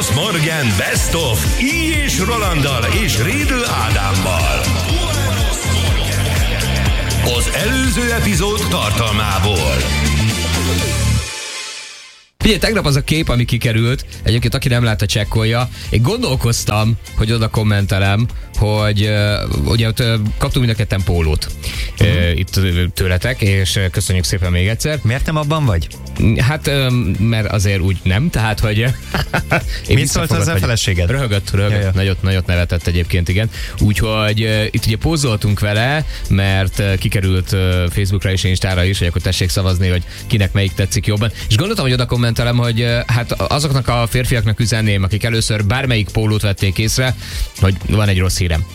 Morgan Best of I. és Rolanddal és Rédl Ádámmal. Az előző epizód tartalmából. Figyelj, tegnap az a kép, ami kikerült, egyébként aki nem látta, csekkolja. Én gondolkoztam, hogy oda kommentelem, hogy ugye ott kaptunk mind a ketten pólót itt tőletek, és köszönjük szépen még egyszer. Miért nem abban vagy? Hát, mert azért úgy nem, tehát, hogy... Mit szólt az a feleséged? Röhögött, nagyot nevetett egyébként, igen. Úgyhogy itt ugye pózoltunk vele, mert kikerült Facebookra és Instára is, hogy akkor tessék szavazni, hogy kinek melyik tetszik jobban. És gondoltam, hogy oda kommentelem, hogy hát azoknak a férfiaknak üzenném, akik először bármelyik pólót vették észre, hogy van egy rossz hírem.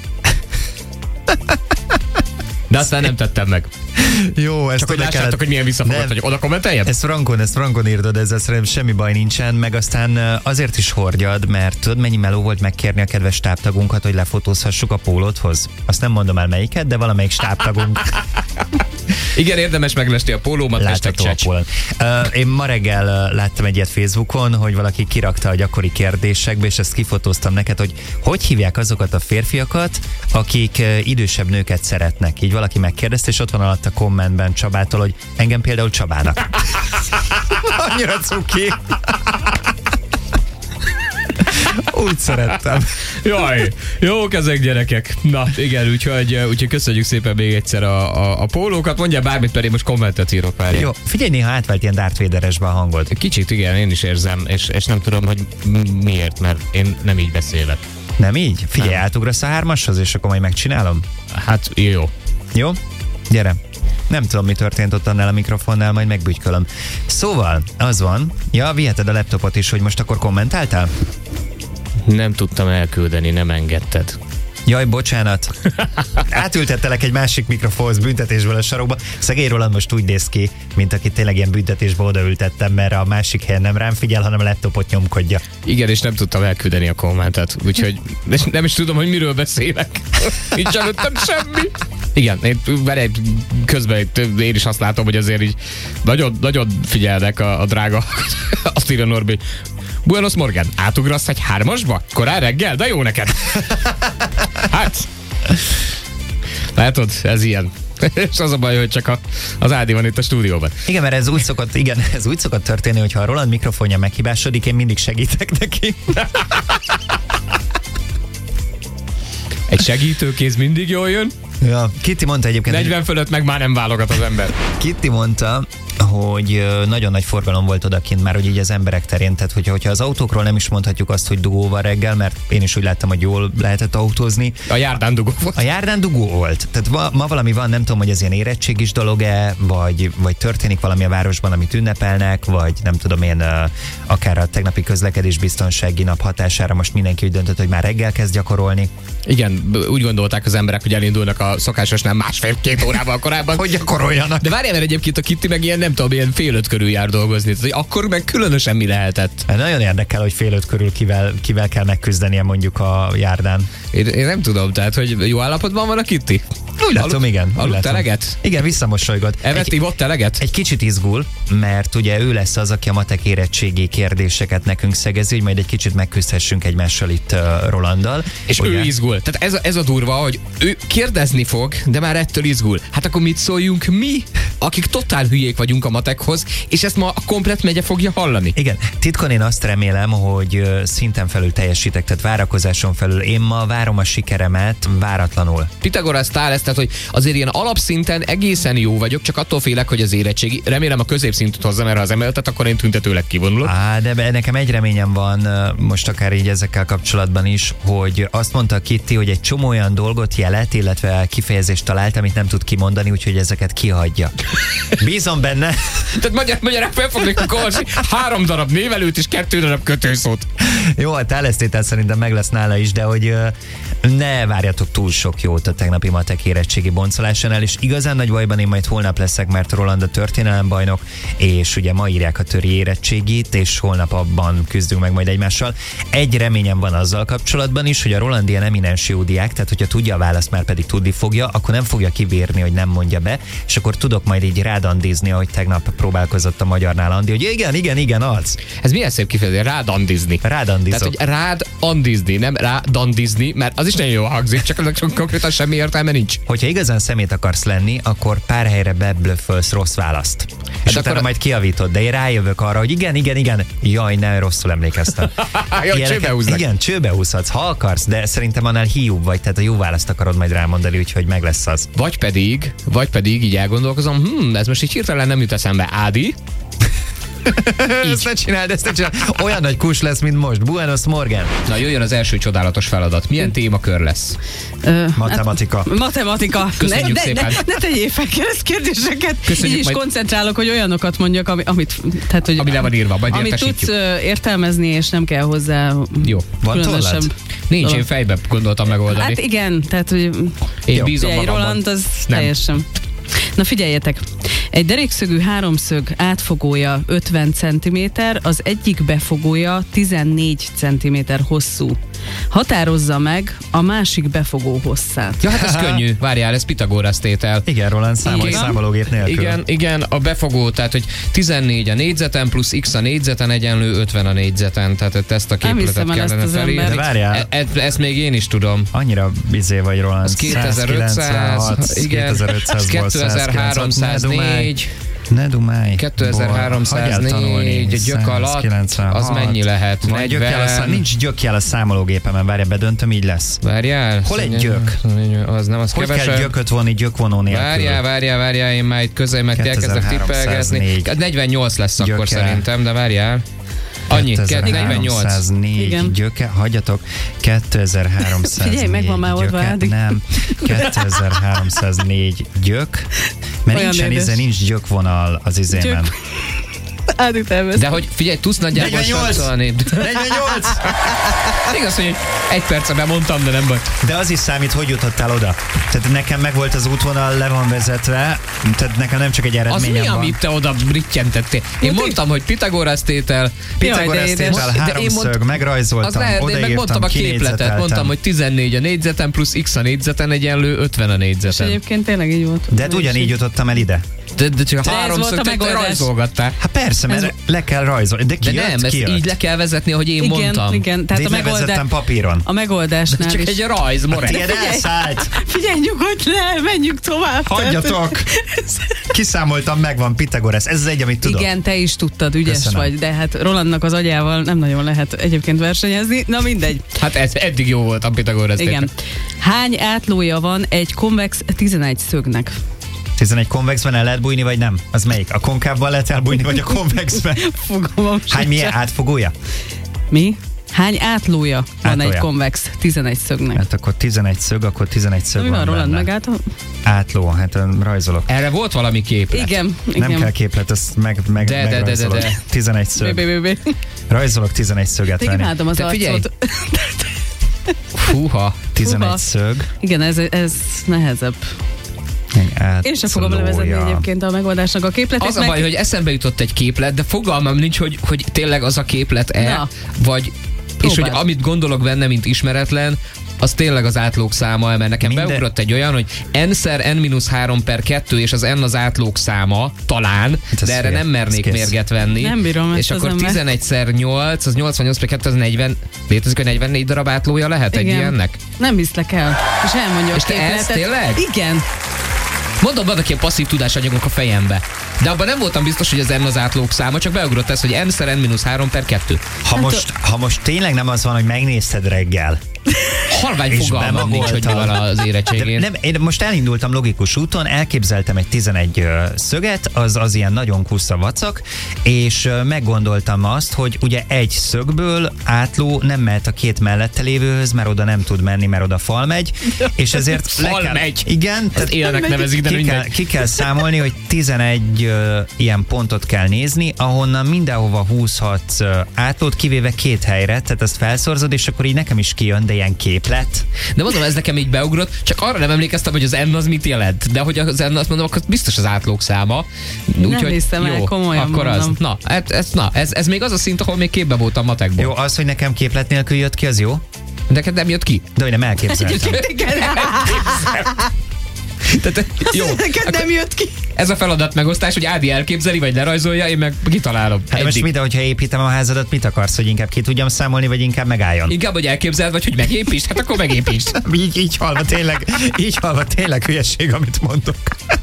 De aztán nem tettem meg. Jó, ezt csak hogy lássátok, hogy milyen visszafogott, hogy oda kommenteljed? Ezt frankon írtad, ezzel szerintem semmi baj nincsen, meg aztán azért is hordjad, mert tudod, mennyi meló volt megkérni a kedves stábtagunkat, hogy lefotózhassuk a pólódhoz. Azt nem mondom el melyiket, de valamelyik stábtagunk. Igen, érdemes meglesni a pólómat, hashtag csecs. Én ma reggel láttam egy ilyet Facebookon, hogy valaki kirakta a gyakori kérdésekbe, és ezt kifotóztam neked, hogy hívják azokat a férfiakat, akik idősebb nőket szeretnek. Így valaki megkérdezte, és ott van alatt a kommentben Csabától, hogy engem például Csabának. Annyira cuki. Úgy szerettem. Jaj, jók ezek gyerekek. Na igen, úgyhogy köszönjük szépen még egyszer a pólókat. Mondjál bármit, mert én most kommentet írok már. Jó, figyelj, néha átvált ilyen Darth Vader-esbe a hangod. Kicsit igen, én is érzem, és nem tudom, hogy miért, mert én nem így beszélek. Nem így? Figyelj, átugrasz a 3-ashoz, és akkor majd megcsinálom? Hát jó. Jó? Gyere. Nem tudom, mi történt ott annál a mikrofonnál, majd megbügykölöm. Szóval, az van, viheted a laptopot is, hogy most akkor kommentáltál? Nem tudtam elküldeni, nem engedted. Jaj, bocsánat. Átültettelek egy másik mikrofonhoz büntetésből a sarokba. Szegény Roland most úgy néz ki, mint aki tényleg ilyen büntetésbe odaültettem, mert a másik helyen nem rám figyel, hanem a laptopot nyomkodja. Igen, és nem tudtam elküldeni a kommentet, úgyhogy nem is tudom, hogy miről beszélek. Nincs előttem semmi. Igen, közben én is azt látom, hogy azért így nagyon figyelnek a drága. Azt írja Norbi, Buenos Morgan, átugrasz egy 3-asba? Korán reggel? De jó neked! Hát! Látod, ez ilyen. És az a baj, hogy csak az Ádi van itt a stúdióban. Igen, mert ez úgy szokott történni, hogyha a Roland mikrofonja meghibásodik, én mindig segítek neki. Egy segítőkéz mindig jól jön. Ja, Kitty mondta egyébként... 40 fölött meg már nem válogat az ember. Kitty mondta, hogy nagyon nagy forgalom volt odakint már, hogy így az emberek terén, tehát hogyha az autókról nem is mondhatjuk azt, hogy dugóval reggel, mert én is úgy láttam, hogy jól lehetett autózni. A járdán dugó volt. A járdán dugó volt. Tehát ma valami van, nem tudom, hogy ez ilyen érettségis dolog-e, vagy történik valami a városban, amit ünnepelnek, vagy nem tudom én, akár a tegnapi közlekedésbiztonsági nap hatására most mindenki úgy döntött, hogy már reggel kezd gyakorolni. Igen, úgy gondolták az emberek, hogy elindulnak a szokásosnál 1,5-2 órával korábban, hogy gyakoroljanak. De várjál, mert egyébként a Kitty meg ilyen, nem tudom, ilyen 4:30 körül jár dolgozni. Tehát, hogy akkor meg különösen mi lehetett? Nagyon érdekel, hogy 4:30 körül kivel kell megküzdenie mondjuk a járdán. Én nem tudom, tehát, hogy jó állapotban van a Kitty? Úgy látom, igen. Aludt eleget? Igen, visszamosolygott. Ivott eleget? Egy kicsit izgul, mert ugye ő lesz az, aki a matek érettségi kérdéseket nekünk szegezi, hogy majd egy kicsit megküzdhessünk egymással itt Rolanddal. És ugye? Ő izgul. Tehát ez a durva, hogy ő kérdezni fog, de már ettől izgul. Hát akkor mit szóljunk mi, akik totál hülyék vagyunk a matekhoz, és ezt ma a komplet megye fogja hallani. Igen, titkon én azt remélem, hogy szinten felül teljesítek, tehát várakozáson felül. Én ma várom a sikeremet váratlanul. Pythagoras tál ezt, tehát hogy azért ilyen alapszinten egészen jó vagyok, csak attól félek, hogy az érettségi. Remélem a középszintet hozzá, mert ha az emeltet, akkor én tüntetőleg kivonulok. De nekem egy reményem van, most akár így ezekkel kapcsolatban is, hogy azt mondta Kitty, hogy egy csomó olyan dolgot jelet, illetve kifejezést talált, amit nem tud kimondani, úgyhogy ezeket kihagyja. Bízom benne. Tehát magyarán fel fog nekünk olvasni 3 darab névelőt és 2 darab kötőszót. Jó, a tálesztétel szerintem meg lesz nála is, de hogy Ne várjatok túl sok jót a tegnapi matek érettségi boncolásánál, és igazán nagy bajban én majd holnap leszek, mert Roland a történelembajnok, és ugye ma írják a töri érettségit, és holnap abban küzdünk meg majd egymással. Egy reményem van azzal kapcsolatban is, hogy a Roland ilyen eminens jó diák, tehát hogyha tudja a választ, már pedig tudni fogja, akkor nem fogja kibírni, hogy nem mondja be, és akkor tudok majd így rádandizni, ahogy tegnap próbálkozott a magyarnál Andi, hogy igen, az. Ez milyen szép kifejezés, rádandizni. Rádandizok. Tehát, hogy rád andizni, nem rádandizni, mert az is nagyon jó hangzik, csak ennek konkrétan semmi értelme nincs. Hogyha igazán szemét akarsz lenni, akkor pár helyre beblöffölsz rossz választ. És utána majd kijavítod, de én rájövök arra, hogy igen. Jaj, nem, rosszul emlékeztem. Igen, csőbe húzhatsz, ha akarsz, de szerintem annál hiúbb vagy, tehát a jó választ akarod majd rámondani, úgyhogy meg lesz az. Vagy pedig így elgondolkozom, ez most így hirtelen nem jut eszembe, Ádi. Ezt ne csináld. Olyan nagy kus lesz, mint most. Buenos Morgan. Na, jöjjön az első csodálatos feladat. Milyen témakör lesz? Matematika. Matematika. Köszönjük szépen. Ne tegyél fel kérdéseket. Köszönjük, így is majd... koncentrálok, hogy olyanokat mondjak, ami le van írva, majd amit értesítjük. tudsz értelmezni, és nem kell hozzá. Jó. Van tollad? Nincs, én fejbe gondoltam megoldani. Hát igen, tehát hogy én bízom magamban. Roland, az teljesen. Na figyeljetek, egy derékszögű háromszög átfogója 50 cm, az egyik befogója 14 cm hosszú. Határozza meg a másik befogó hosszát. Ja, hát ez könnyű. Várjál, ez Pitagorasz tétel. Igen, Roland, számológép nélkül. Igen, a befogó, tehát hogy 14 a négyzeten plusz x a négyzeten egyenlő 50 a négyzeten, tehát ezt a képletet kellene felírni. De várjál. Ezt még én is tudom. Annyira bizé vagy, Roland. Az 2500, igen, 2304. Ne dumálj. 2304 gyök alatt, az mennyi lehet? 40. Nincs gyökjel a számológépemen, várjál, bedöntöm, így lesz. Várjál? Hol egy gyök? Az nem, az hogy kevesebb. Kell gyököt vonni gyökvonó nélkül? Várjál, én már itt közel, mert elkezdek tippelgetni. 48 lesz gyöke. Akkor szerintem, de várjál. Annyi, 2304 gyöke, hagyjatok, 2304 Figyelj, megvan már gyöke, nem, 2304 gyök, mert nincs gyökvonal az izémen. De hogy figyelj, tudsz nagyjából 48! 48! Igaz, hogy egy percben mondtam, de nem baj. De az is számít, hogy jutottál oda. Tehát nekem meg volt az útvonal, le van vezetve, tehát nekem nem csak egy eredményem van. Az mi, amit te oda brittyentettél? Én mondtam, hogy Pitagorasz tétel. Háromszög, megrajzoltam, az lehet, én megmondtam a képletet, mondtam, hogy 14 a négyzeten plusz x a négyzeten egyenlő 50 a négyzeten. És egyébként tényleg így volt. De hát ugyanígy jutottam el ide. De csak a háromszög rajzolgattál. Hát persze, mert le kell rajzolni. De nem, ezt így le kell vezetni, ahogy én mondtam. Igen, tehát de levezettem papíron. A megoldásnál csak egy rajz, Moreg. Téged elszállt. Figyelj, nyugodj le, menjünk tovább. Hagyjatok. Kiszámoltam, megvan Pitagorasz. Ez az egy, amit tudok. Igen, te is tudtad, ügyes Köszönöm. vagy, de hát Rolandnak az agyával nem nagyon lehet egyébként versenyezni. Na mindegy. Hát ez eddig jó volt a Pitagorasz. Igen. Hány átlója van egy konvex 11 szögnek? 11 konvexben el lehet bújni, vagy nem? Az melyik? A konkávban lehet elbújni, vagy a konvexben? Hány milyen átfogója? Mi? Hány átlója van egy konvex 11 szögnek? Hát akkor 11 szög, akkor 11 szög mi van Roland benne. megálltam? Átló, hát rajzolok. Erre volt valami képlet. Igen. Nem kell képlet, ezt megrajzolok. De. 11 szög. Rajzolok 11 szöget. Én imádom az arcot. Húha. 11 szög. Igen, ez nehezebb. Én sem fogom levezetni egyébként a megoldásnak a képletét. Az a baj, hogy eszembe jutott egy képlet, de fogalmam nincs, hogy tényleg az a képlet-e, vagy és hogy amit gondolok benne, mint ismeretlen, az tényleg az átlók száma, mert nekem beugrott egy olyan, hogy n-szer n-3/2, és az n az átlók száma, talán, de erre nem mernék mérget venni. Nem bírom. És akkor 11x8, az 88/2, az 40, létezik, hogy 44 darab átlója lehet egy ilyennek? Nem hiszlek el. És elmondja és a képletet. És te ez tényleg? Igen. Mondom, vannak ilyen passzív tudásanyagok a fejembe. De abban nem voltam biztos, hogy az n az átlók száma, csak beugrott ez, hogy n-szer n-3/2. Ha most tényleg nem az van, hogy megnézted reggel, halvány fogalmam nincs, hogy mi van az érettségén. Én most elindultam logikus úton, elképzeltem egy 11 szöget, az ilyen nagyon kusza vacak, és meggondoltam azt, hogy ugye egy szögből átló nem mehet a két mellette lévőhöz, mert oda nem tud menni, mert oda fal megy, és ezért megy. Igen, tehát élnek nevezik, de ki kell számolni, hogy 11 ilyen pontot kell nézni, ahonnan mindenhova húzhatsz átlót, kivéve két helyre, tehát ezt felszorzod, és akkor így nekem is kijön, de ilyen képlet. képlet. De mondom, ez nekem így beugrott, csak arra nem emlékeztem, hogy az N az mit jelent. De hogy az N azt mondom, akkor biztos az átlógszáma. Nem hiszem el, komolyan akkor mondom. az. Ez még az a szint, ahol még képbe voltam matekból. Jó, az, hogy nekem képlet nélkül jött ki, az jó? Neked nem jött ki? De hogy nem elképzeltem. Tehát, jó. Neked nem jött ki. Ez a feladat megosztás, hogy Ádi elképzeli, vagy lerajzolja, én meg kitalálom. Hát most mit, hogyha építem a házadat, mit akarsz, hogy inkább ki tudjam számolni, vagy inkább megálljon? Inkább, hogy elképzeld, vagy hogy megépítsd, hát akkor megépítsd. Így halva tényleg hülyeség, amit mondok.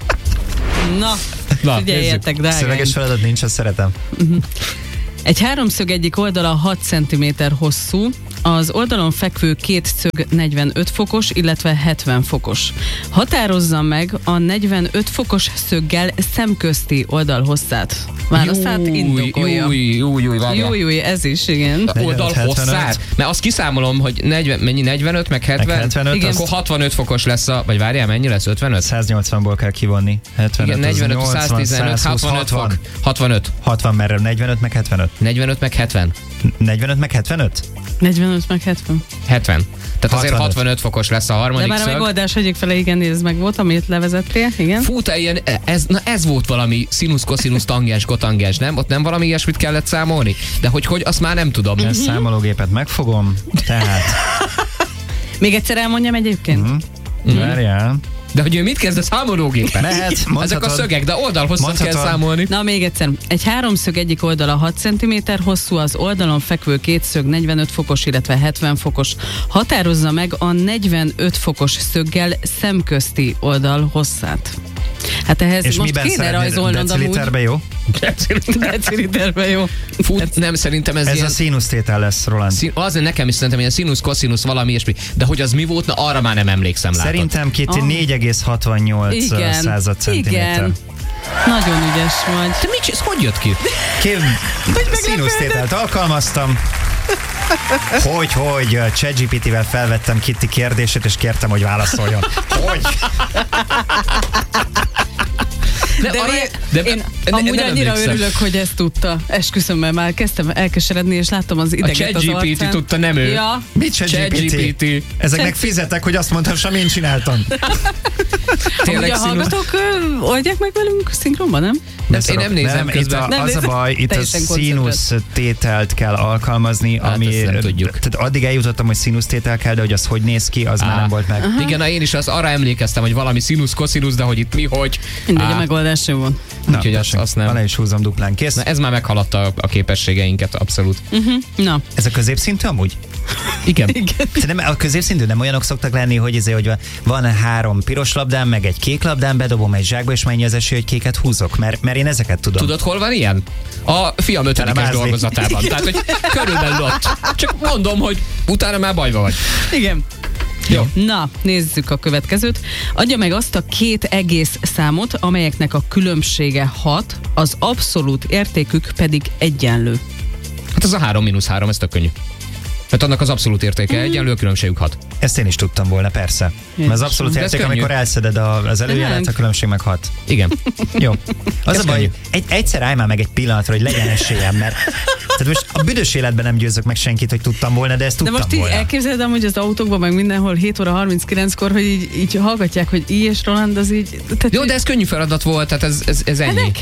Na, figyeljetek, drágáim. Szöveges feladat nincs, azt szeretem. Egy háromszög egyik oldala 6 cm hosszú, az oldalon fekvő két szög 45 fokos, illetve 70 fokos. Határozza meg a 45 fokos szöggel szemközti oldalhosszát. Válaszát indokolja. Júj, ez is, igen. Oldal hosszát? Mert azt kiszámolom, hogy 45, meg 70, igen. Akkor 65 fokos lesz vagy várjál, mennyi lesz? 55? 180-ból kell kivonni. 75, igen, 45, 80, 115, 65 fok. 65. 60 merre, 45 meg 75. 45 meg 70. 45 meg 75? 45 meg 70. 70. Tehát azért 65 fokos lesz a harmadik szög. De már a megoldás egyik fele, igen, nézd meg volt, amit levezettél, igen. Fú, te ilyen, ez volt valami színusz, koszinusz, tangens, kotangens, nem? Ott nem valami ilyesmit kellett számolni? De hogy azt már nem tudom. Ezt számológépet megfogom, tehát... Még egyszer elmondjam egyébként? Várjál. De hogy ő mit kezd a számológépen? Mehet, mondhatod. Ezek a szögek, de oldalhosszat kell számolni. Na, még egyszer. Egy háromszög egyik oldala 6 cm hosszú, az oldalon fekvő két szög 45 fokos, illetve 70 fokos. Határozza meg a 45 fokos szöggel szemközti oldal hosszát. Hát ehhez és most kéne rajzolnod deciliterbe jó? Deciliterbe jó. Fú, nem, szerintem ez ilyen... a színusztétel lesz, Roland. Az nekem is szerintem ilyen színusz, koszinusz, valami ilyesmi. De hogy az mi volt, na arra már nem emlékszem, látod. Szerintem Kitty 4,68 századcentiméter. Igen. Nagyon ügyes vagy. Te mit csinálsz? Hogy jött ki? Színusztételt alkalmaztam. Hogy ChatGPT-vel felvettem Kitty kérdését, és kértem, hogy válaszoljon. Hogy? De én amúgy annyira örülök, hogy ezt tudta. Esküszöm, mert már kezdtem elkeseredni, és láttam az ideget az arcán. A ChatGPT tudta, nem ő. Ja. Mit ChatGPT? Ezeknek fizetek, hogy azt mondhassam, én csináltam. Amúgy a hallgatók oldják meg velünk szinkronban, nem? Én nem nézem közben. Az a baj, itt a színusz tételt kell alkalmazni, ami... nem tudjuk. Tehát addig eljutottam, hogy színusz tétel kell, de hogy az hogy néz ki, az már nem volt meg. Igen, én is arra emlékeztem, hogy valami színusz, koszinusz, de hogy itt mi, hogy... Mindegy, a megoldás jó van. Úgyhogy azt nem. Alá is húzom duplán, kész. Na, ez már meghaladta a képességeinket, abszolút. Na. Ez a középszintű amúgy? Igen. Nem, a középszintű nem olyanok szoktak lenni, hogy van 3 piros labdám, meg egy kék labdám, bedobom egy zsákba, és mennyi az esély, hogy kéket húzok, mert én ezeket tudom. Tudod, hol van ilyen? A fiam 5. dolgozatában. Tehát, hogy körülbelül ott. Csak mondom, hogy utána már bajba vagy. Igen. Jó. Na, nézzük a következőt. Adja meg azt a két egész számot, amelyeknek a különbsége 6, az abszolút értékük pedig egyenlő. Hát ez a 3-3, ez tök könnyű. Mert annak az abszolút értéke egyenlő, a különbségük 6. Ezt én is tudtam volna, persze. Mert az abszolút érték, amikor elszeded az előjelet, a különbség meg 6. Igen. Jó. Az a baj, egyszer állj már meg egy pillanatra, hogy legyen esélyem, mert tehát most a büdös életben nem győzök meg senkit, hogy tudtam volna, de ezt tudtam volna. De most így elképzeled, hogy az autókban, meg mindenhol 7 óra 39-kor, hogy így hallgatják, hogy I és Roland, az így... Jó, de ez könnyű feladat volt, tehát ez ennyi.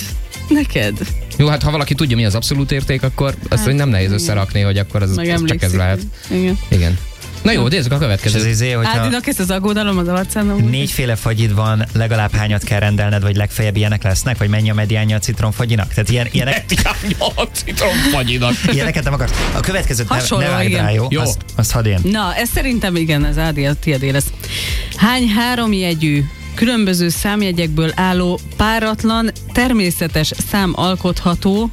Neked. Jó, hát ha valaki tudja, mi az abszolút érték, akkor azt nem nehéz összerakni, hogy akkor az csak ez lehet. Igen. Na jó, nézzük a következőt. Ádinak ezt az aggodalom az arcán. 4 fagyid van, legalább hányat kell rendelned, vagy legfeljebb ilyenek lesznek, vagy mennyi a mediánja a citromfagyinak? Tehát ilyenek... Mediánja a citromfagyinak. Ilyeneket nem akarsz. A következőt hasonló, ne vágd rá, jó? Azt hadd én. Na, ez szerintem igen, ez Ádi, a tiédé lesz. Hány 3 jegyű különböző számjegyekből álló páratlan, természetes szám alkotható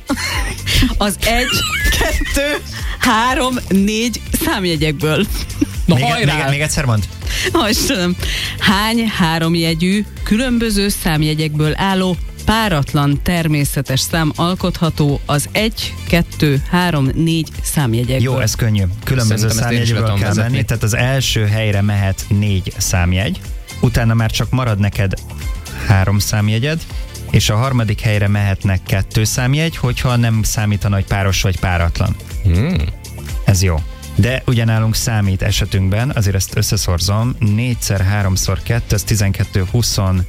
az 1, 2, 3, 4 számjegyekből? Na, még egyszer mondd. Istenem. Hány 3 jegyű, különböző számjegyekből álló páratlan természetes szám alkotható az 1, 2, 3, 4 számjegyekből? Jó, ez könnyű. Különböző számjegyből kell menni, tehát az első helyre mehet 4 számjegy, utána már csak marad neked 3 számjegyed, és a harmadik helyre mehetnek 2 számjegy, hogyha nem számítana, hogy páros vagy páratlan. Ez jó. De ugyanálunk számít esetünkben, azért ezt összeszorzom, 4x3x2, ez 12, 24.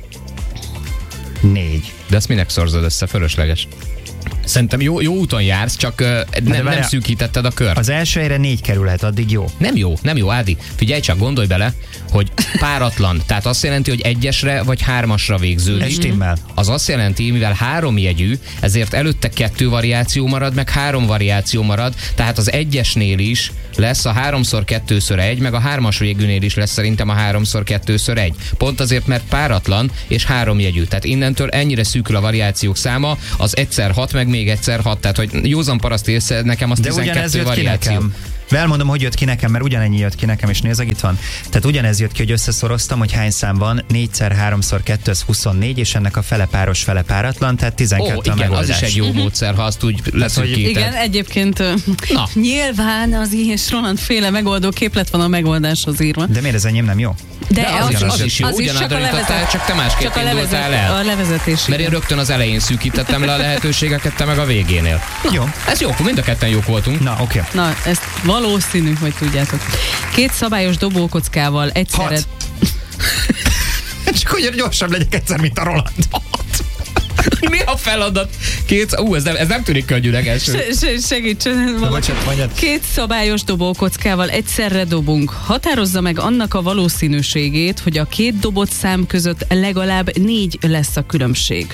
De ezt minek szorzod össze? Fölösleges. Szerintem jó úton jársz, csak nem szűkítetted a kört. Az első helyre 4 kerülhet, addig jó. Nem jó, Ádi. Figyelj csak, gondolj bele, hogy páratlan. Tehát azt jelenti, hogy 1-esre vagy 3-asra végződik. Ez stimmel. Az azt jelenti, mivel 3 jegyű, ezért előtte 2 variáció marad, meg 3 variáció marad, tehát az 1-esnél is lesz a 3x2x1, meg a 3-as végűnél is lesz szerintem a 3x2x1. Pont azért, mert páratlan és 3 jegyű. Tehát innentől ennyire szűkül a variációk száma, az 1x6, meg még 1x6, tehát hogy józan paraszt ész, nekem az 12 variáció. Elmondom, hogy jött ki nekem, mert ugyanennyi jött ki nekem, és nézzek, itt van. Tehát ugyanez jött ki, hogy összeszoroztam, hogy hány szám van, 4x3x2, ez 24, és ennek a fele páros, fele páratlan, tehát 12 a megoldás. Az is egy jó módszer, ha azt úgy leszűkíted. Igen, egyébként nyilván az és Roland féle megoldó képlet van a megoldáshoz írva. De miért ez enyém nem jó? De az is jó, ugyanaz csak te másképp indultál el. A levezetés. Mert én rögtön az elején szűkítettem le a lehetőségeket, te meg a végénél. Jó. Ez jó, mind a ketten jók voltunk. Na, oké. Na, ezt valószínű, hogy tudjátok. 2 szabályos dobókockával egyszerre... 6. Csak hogy gyorsabb legyek egyszer, mint a Roland. Mi a feladat? Ez nem tűnik könnyűnek első. Segítsen valaki. 2 szabályos dobókockával egyszerre dobunk. Határozza meg annak a valószínűségét, hogy a 2 dobott szám között legalább 4 lesz a különbség.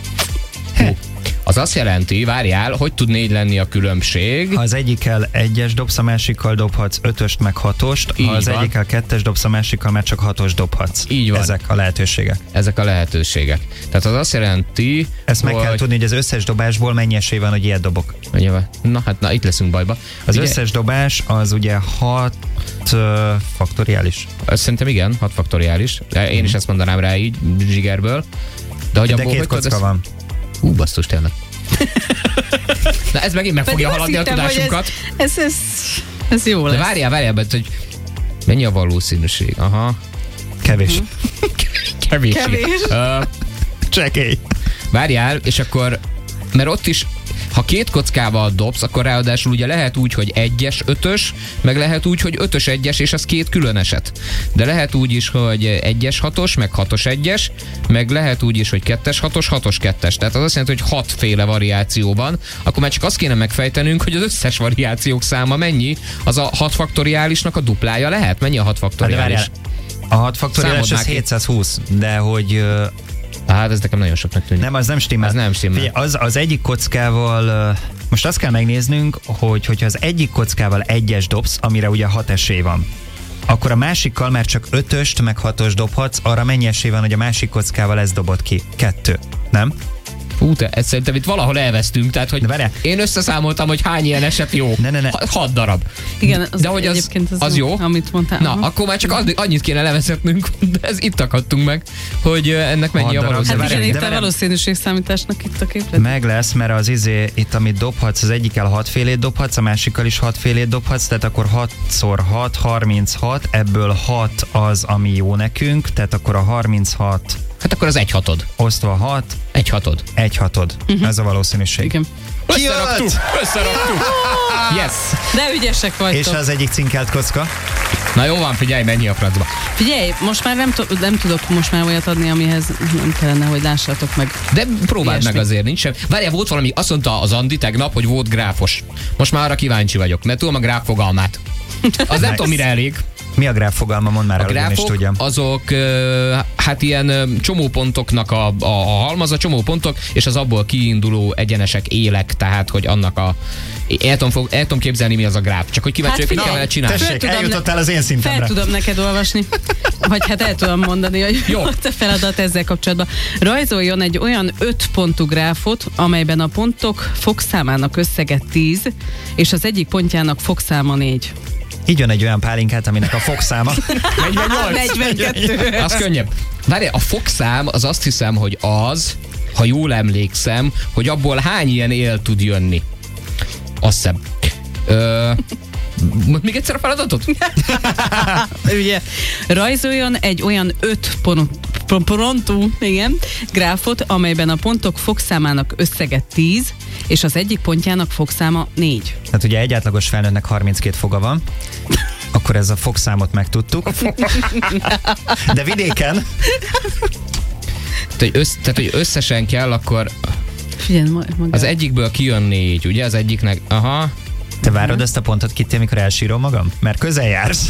Az azt jelenti, várjál, hogy tud 4 lenni a különbség? Ha az egyikkel 1-es dobsz, a másikkal dobhatsz 5-öst meg 6-ost, ha az egyikkel 2-es dobsz, a másikkal már csak 6-os dobhatsz. Így van. Ezek a lehetőségek. Tehát az azt jelenti, ezt meg kell tudni, hogy az összes dobásból mennyi esély van, hogy ilyet dobok. Na, itt leszünk bajba. Az összes dobás az ugye 6 faktoriális. Szerintem igen, 6 faktoriális. Én is ezt mondanám rá így, zsigerből. De 2 kocka van. Basszus, tényleg. Na ez megint meg fogja haladni a tudásunkat. Ez jó lesz. De várjál, hogy mennyi a valószínűség? Aha. Kevés. Kevés. Csekély. Várjál, és akkor, mert ott is, ha 2 kockával dobsz, akkor ráadásul ugye lehet úgy, hogy 1-es, 5-ös, meg lehet úgy, hogy 5-ös 1-es, és az 2 külön eset. De lehet úgy is, hogy 1-es 6-os, meg 6-os 1-es, meg lehet úgy is, hogy 2-es 6-os, 6-os 2-es. Tehát az azt jelenti, hogy 6 féle variáció van, akkor már csak azt kéne megfejtenünk, hogy az összes variációk száma mennyi, az a 6 faktoriálisnak a duplája lehet? Mennyi a 6 faktoriális? A 6 faktoriális az 720, de hogy... Hát ez nekem nagyon soknak tűnik. Nem, az nem stimmel. Az nem stimmel. Az egyik kockával, most azt kell megnéznünk, hogyha az egyik kockával 1-es dobsz, amire ugye 6 esély van, akkor a másikkal már csak 5-öst meg 6-os dobhatsz, arra mennyi esély van, hogy a másik kockával ezt dobod ki? 2, nem? Ezt szerintem itt valahol elvesztünk, tehát hogy én összeszámoltam, hogy hány ilyen eset jó. Ne. 6 darab. Igen, de hogy az jó, amit mondtál. Na, akkor már csak annyit kéne levezetnünk, de itt akadtunk meg, hogy ennek mennyi a valószínűség. Hát igen, itt a valószínűségszámításnak itt a képlet. Meg lesz, mert az itt amit dobhatsz, az egyikkel 6 félét dobhatsz, a másikkal is 6 félét dobhatsz, tehát akkor 6x6, 36, ebből 6 az, ami jó nekünk, tehát akkor a 36... Hát akkor az 1/6. Osztva 6. 1/6. 1/6. Ez a valószínűség. Igen. Összeraktuk! Yes! De ügyesek vagytok. És az egyik cinkelt kocka. Na jó van, figyelj, mennyi a francba. Figyelj, most már nem tudok most már olyat adni, amihez nem kellene, hogy lássátok meg. De próbáld meg azért, nincs sem. Várjál, volt valami, azt mondta az Andi tegnap, hogy volt gráfos. Most már arra kíváncsi vagyok, mert tudom a gráf fogalmát. Az nem tudom, mire elég. Mi a gráf fogalma? Mondd már el, hogy én is tudjam. Azok hát ilyen csomópontoknak a halmaz, a csomópontok, és az abból kiinduló egyenesek, élek, tehát hogy annak a... El tudom képzelni, mi az a gráf. Csak hogy kíváncsi vagyok, hogy kell csinálni. Tessék, eljutottál az én szintemre. Fel tudom neked olvasni. Vagy hát el tudom mondani, hogy ott a feladat ezzel kapcsolatban. Rajzoljon egy olyan 5 pontú gráfot, amelyben a pontok fogszámának összege 10, és az egyik pontjának fogszáma 4. Így jön egy olyan pálinkát, aminek a fogszáma 42. Az könnyebb. Várjál, a fogszám az azt hiszem, hogy az, ha jól emlékszem, hogy abból hány ilyen él tud jönni. Azt hiszem. Még egyszer a feladatot? Ugye, rajzoljon egy olyan 5 Pronto, igen, gráfot, amelyben a pontok fogszámának összege 10, és az egyik pontjának fogszáma 4. Hát ugye egy átlagos felnőttnek 32 foga van, akkor ez a fogszámot megtudtuk. De vidéken... Tehát, hogy összesen kell, akkor Figyelj, az egyikből kijön 4, ugye? Az egyiknek, aha. Te várod ezt a pontot, Kitty, amikor elsírom magam? Mert közel jársz.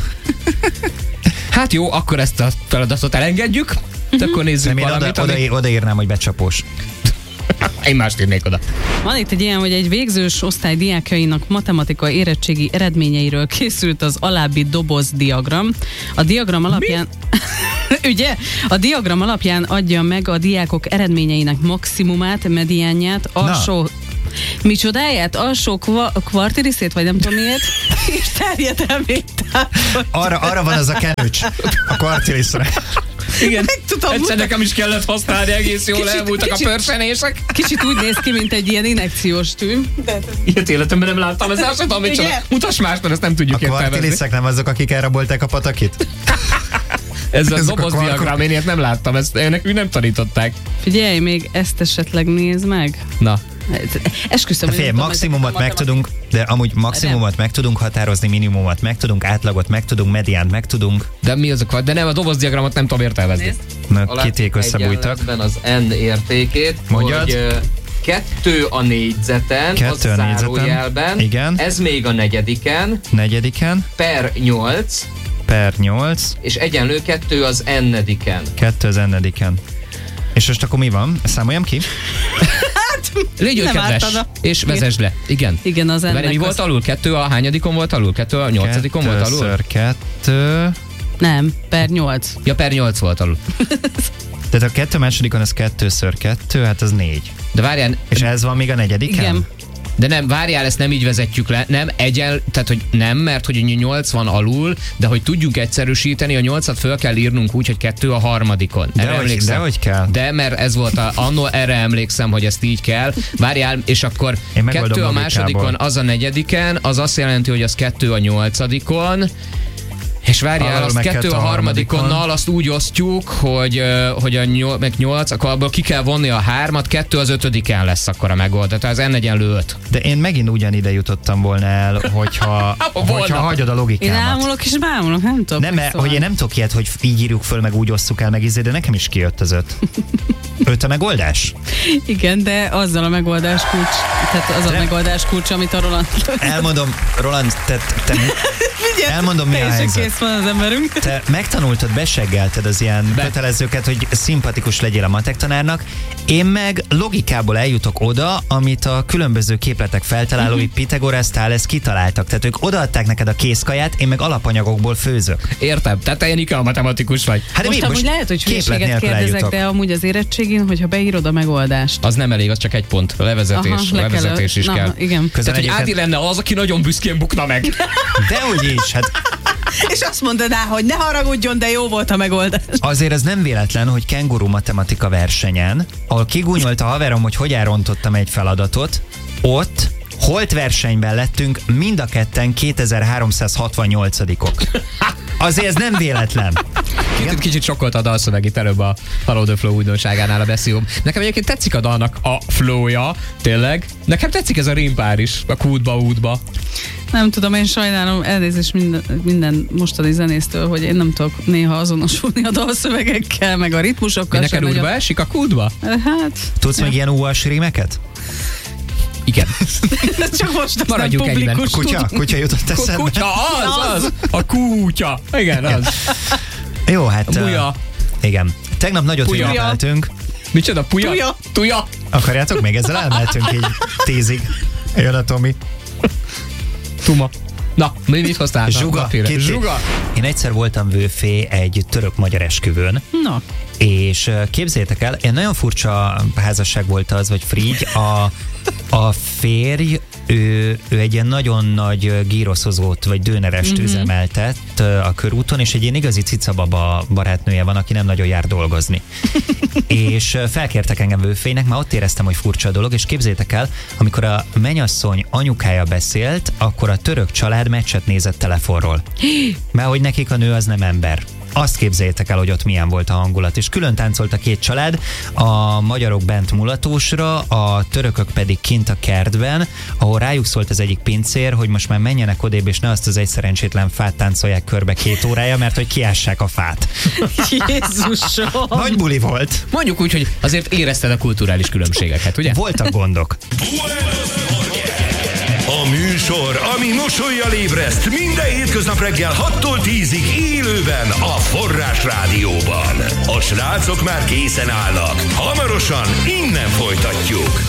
Hát jó, akkor ezt a feladatot elengedjük, akkor nézzük Nem, én valamit. odaírnám, hogy becsapós. Én mást írnék oda. Van itt egy ilyen, hogy egy végzős osztály diákjainak matematika érettségi eredményeiről készült az alábbi dobozdiagram. A diagram alapján... Ugye? A diagram alapján adja meg a diákok eredményeinek maximumát, mediánját, alsó... Micsodáját? Alsó kvartiriszét, vagy nem tudom miért, és terjedelmét. Arra van az a kenőcs, a kvartiriszre. Igen, tudom egyszer nekem is kellett használni, egész jól elmúltak a pörsenések. Kicsit úgy néz ki, mint egy ilyen injekciós tű. Ilyet életemben nem láttam, ez azt tudom, micsoda. Mutass más, mert ezt nem tudjuk A kvartiriszek nem azok, akik elrabolták a patakit? Ez a Ezek a dobozdiagram, én ilyet nem láttam, ezt nekünk nem tanították. Figyelj, még ezt esetleg nézd meg. Na. Esküszöm, hogy maximumot megtudunk, de amúgy maximumot meg tudunk határozni, minimumot meg tudunk, átlagot meg tudunk, mediánt meg tudunk. De mi azok? De nem, a dobozdiagramot nem tudom értelmezni. Na, Kiték összebújtak. Az n értékét, Mondjad. hogy 2 a négyzeten, 2 az a négyzeten. zárójelben, Igen. ez még a Negyediken, per 8, per 8, és egyenlő 2 az n-ediken. 2 az n-ediken. És most akkor mi van? Számoljam ki? Légy Nem kedves, ártana. és vezesd le. Igen. Igen, az Várj, ennek mi volt alul? 2 a hányadikon volt alul? 2 a 8-adikon volt alul? 2 Nem, per 8. Ja, per 8 volt alul. Tehát a 2 másodikon az 2x2, hát az 4. De várjál, És ez van még a negyediken? Igen. de nem, várjál, ezt nem így vezetjük le. Nem, tehát hogy nem, mert hogy 8 van alul, de hogy tudjunk egyszerűsíteni, a 8-at föl kell írnunk úgy, hogy 2 a harmadikon. De hogy kell? De, mert ez volt annó erre emlékszem, hogy ezt így kell. Várjál, és akkor 2 a másodikon, az a negyediken, az azt jelenti, hogy az 2 a 8-adikon, és várjál, azt 2 a harmadikonnal azt úgy osztjuk, hogy meg 8, akkor abból ki kell vonni a 3-at, 2 az 5-en lesz akkor a megoldás. Tehát az n egyenlő 5. De én megint ugyanide jutottam volna el, hogyha hagyod a Én logikámat. ámulok és bámulok, nem tudom. Nem, mert hogy én nem tudok ilyet, hogy így írjuk föl, meg úgy osszuk el, meg de nekem is kijött az 5. 5 a megoldás? Igen, de azzal a megoldás kulcs, tehát az a megoldás kulcs, amit a Roland... Elmondom, Roland, te elmondom, mi a helyzet. Kész van az emberünk. Te megtanultad, beseggelted az ilyen kötelezőket, hogy szimpatikus legyél a matek tanárnak. Én meg logikából eljutok oda, amit a különböző képletek feltalálói Pitagorasz, Thales kitaláltak. Tehát ők odaadták neked a kézkaját, én meg alapanyagokból főzök. Értem, tehát te ilyen matematikus vagy. Hát Most amúgy lehet, hogy hülyeséget kérdezek, de amúgy az érettségén, hogyha beírod a megoldást. Az nem elég, az csak egy pont. Levezetés is kell. Igen. Tehát, hogy Ádi lenne az, aki nagyon büszkén bukna meg. Dehogy is, hát És azt mondod rá, hogy ne haragudjon, de jó volt a megoldás. azért ez nem véletlen, hogy kenguru matematika versenyen, ahol kigúnyolt a haverom, hogy elrontottam egy feladatot, ott holt versenyben lettünk mind a ketten 2368-ok. Azért ez nem véletlen. Kicsit sokkolt a dalszöveg itt előbb a Follow the Flow újdonságánál a beszélőm. Nekem egyébként tetszik a dalnak a flowja, tényleg. Nekem tetszik ez a rímpár is, a kútba, útba. Nem tudom, én sajnálom, elnézést minden mostani zenésztől, hogy én nem tudok néha azonosulni a dalszövegekkel, meg a ritmusokkal. Neked útba esik a kútba? Hát... Tudsz meg ilyen UAS rímeket? Igen. Csak most az Maradjunk nem egyben. publikus. Kutya jutott eszembe. Kutya, az! A kutya. Igen, az. Jó, hát... Buja. Igen. Tegnap nagyot Puja. ünnepeltünk. Micsoda? Puja? Tuja. Tuja. Akarjátok még ezzel elmehetünk így 10-ig. Jön a Tomi. Tuma. Na, mit hoztál? Zsuga. Zsuga. Én egyszer voltam vőfé egy török-magyar esküvőn, Na, és képzeljétek el, egy nagyon furcsa házasság volt az, vagy frigy, a férj, ő egy ilyen nagyon nagy gyroszozót, vagy dönerest üzemeltet a körúton, és egy ilyen igazi cicababa barátnője van, aki nem nagyon jár dolgozni. És felkértek engem vőfének, már ott éreztem, hogy furcsa a dolog, és képzeljétek el, amikor a mennyasszony anyukája beszélt, akkor a török család meccset nézett telefonról. Mert hogy nekik a nő az nem ember. azt képzeljétek el, hogy ott milyen volt a hangulat. És külön táncolt a két család, a magyarok bent Mulatósra, a törökök pedig kint a kertben, ahol rájuk szólt az egyik pincér, hogy most már menjenek odébb, és ne azt az egy szerencsétlen fát táncolják körbe 2 órája, mert hogy kiássák a fát. Jézusom! Nagy buli volt. Mondjuk úgy, hogy azért érezted a kulturális különbségeket, ugye? Voltak gondok. A műsor, ami mosollyal ébreszt minden hétköznap reggel 6-tól 10-ig élőben a Forrás Rádióban. A srácok már készen állnak. Hamarosan innen folytatjuk.